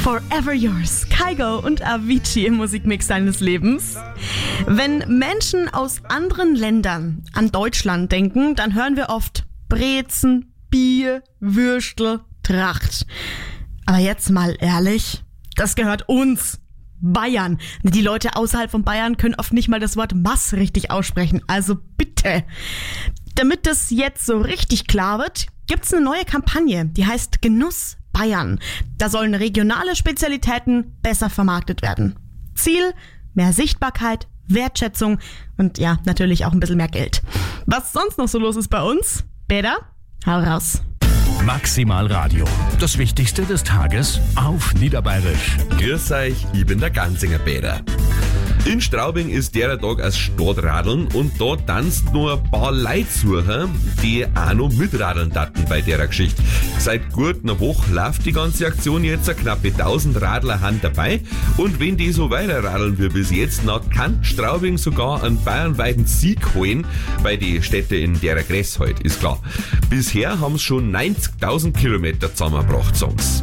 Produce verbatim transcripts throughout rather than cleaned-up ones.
Forever Yours, Kygo und Avicii im Musikmix deines Lebens. Wenn Menschen aus anderen Ländern an Deutschland denken, dann hören wir oft Brezen, Bier, Würstel, Tracht. Aber jetzt mal ehrlich, das gehört uns, Bayern. Die Leute außerhalb von Bayern können oft nicht mal das Wort Mass richtig aussprechen, also bitte. Damit das jetzt so richtig klar wird, gibt's eine neue Kampagne, die heißt Genuss Bayern. Da sollen regionale Spezialitäten besser vermarktet werden. Ziel: mehr Sichtbarkeit, Wertschätzung und ja, natürlich auch ein bisschen mehr Geld. Was sonst noch so los ist bei uns? Peter, hau raus. Maximal Radio. Das Wichtigste des Tages auf Niederbayerisch. Grüß euch, ich bin der Ganzinger Peter. In Straubing ist der Tag als Stadtradeln und da tanzt nur ein paar Leute, die auch noch mitradeln daten bei der Geschichte. Seit gut einer Woche läuft die ganze Aktion jetzt, eine knappe tausend Radler haben dabei und wenn die so weiter radeln wie bis jetzt, dann kann Straubing sogar einen bayernweiten Sieg holen bei die Städte in der Gräß heute, ist klar. Bisher haben es schon neunzigtausend Kilometer zusammengebracht, Songs.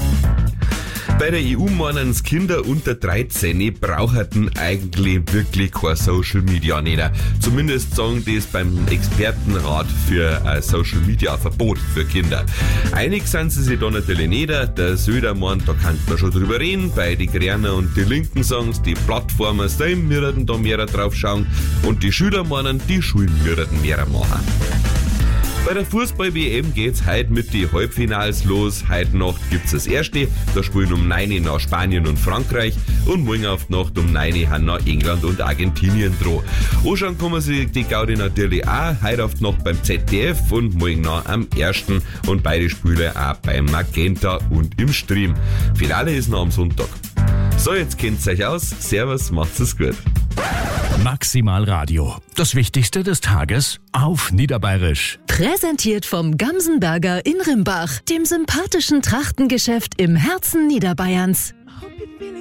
Bei der E U meinen Kinder unter dreizehn brauchten eigentlich wirklich kein Social Media nicht. Zumindest sagen die es beim Expertenrat für ein Social Media Verbot für Kinder. Einig sind sie sich da natürlich nicht. Der Söder meint, da kann man schon drüber reden. Bei die Grünen und die Linken sagen es, die Plattformen sollen würden da mehr drauf schauen. Und die Schüler meinen, die Schulen würden mehr machen. Bei der Fußball-W M geht's heute mit die Halbfinals los. Heute Nacht gibt's das erste. Da spielen um neun Uhr nach Spanien und Frankreich. Und morgen auf die Nacht um neun Uhr haben nach England und Argentinien dran. Anschauen kann man sich die Gaudi natürlich auch. Heute auf die Nacht beim Z D F und morgen nach am ersten. Und beide Spiele auch beim Magenta und im Stream. Finale ist noch am Sonntag. So, jetzt kennt's euch aus. Servus, macht's es gut. Maximal Radio. Das Wichtigste des Tages auf Niederbayerisch. Präsentiert vom Gamsenberger in Rimbach, dem sympathischen Trachtengeschäft im Herzen Niederbayerns.